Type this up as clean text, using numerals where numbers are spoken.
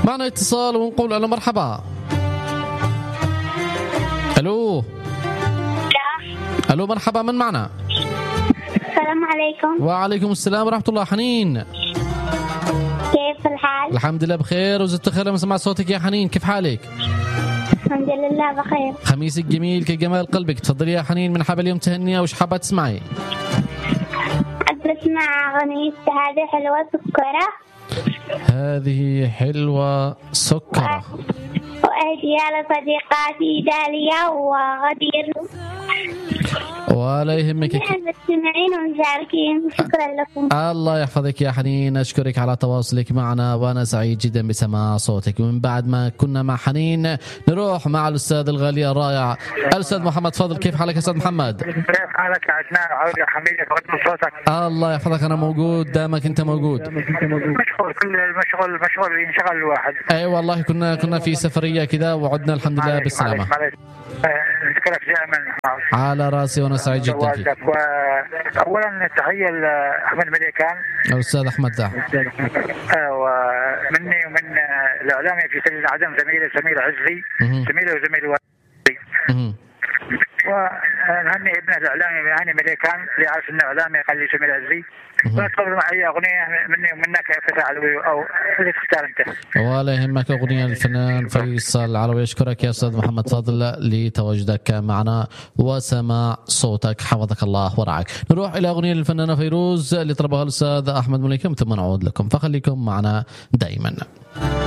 معنا اتصال ونقول ألو مرحبا. ألو ألو مرحبا، من معنا؟ السلام عليكم. وعليكم السلام ورحمة الله. حنين، كيف الحال؟ الحمد لله بخير وزدت خير لما سمعت صوتك يا حنين. كيف حالك؟ الحمد لله بخير. خميسك جميل كجمال قلبك. تفضلي يا حنين، من حاب اليوم تهنيها وش حابة تسمعي؟ أسمع أغنية هذه حلوة سكرة. هذه حلوة سكرة. وأهديها لصديقاتي داليا وغدير ولا يهمك المستمعين والمشاركين. شكرا لكم. الله يحفظك يا حنين، أشكرك على تواصلك معنا وأنا سعيد جدا بسماع صوتك. ومن بعد ما كنا مع حنين نروح مع الأستاذ الغالي الرائع الأستاذ محمد فضل. كيف حالك أستاذ محمد؟ كيف حالك يا عدنان؟ عود يا حميدك ورد صوتك. الله يحفظك، أنا موجود دامك أنت موجود. مشغول، كل المشغول ينشغل الواحد. أي والله كنا في سفرية كذا وعدنا الحمد لله بالسلامة. نشكرك دائما على راسي وأنا سعيد جدا فيك. أولا تحية لأحمد مليكان الأستاذ أحمد ده ومني ومن الإعلامي في سبيل عدم زميلي سمير عزي، زميلي وزميلي ونهني ابن الإعلامي هاني مليكان اللي عارف إنه إعلامي قال لي سمير عزي. ونطلب مع أي أغنية مني ومنك فتاة علوي أو اللي تختار أنت. ولا يهمك، أغنية الفنان فيصل العلوي. أشكرك يا أستاذ محمد فضل لتواجدك معنا وسماع صوتك، حفظك الله ورعاك. نروح إلى أغنية الفنانة فيروز اللي طلبها الأستاذ أحمد مليكان ثم نعود لكم، فخليكم معنا دائما.